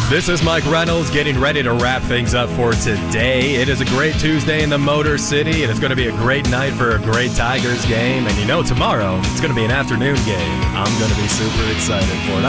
This is Mike Reynolds getting ready to wrap things up for today. It is a great Tuesday in the Motor City, and it's going to be a great night for a great Tigers game. And tomorrow, it's going to be an afternoon game. I'm going to be super excited for it.